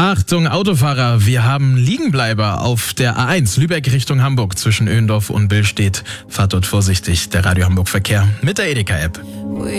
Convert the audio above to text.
Achtung, Autofahrer, wir haben Liegenbleiber auf der A1 Lübeck Richtung Hamburg zwischen Öhendorf und Billstedt. Fahrt dort vorsichtig, der Radio Hamburg Verkehr mit der Edeka-App.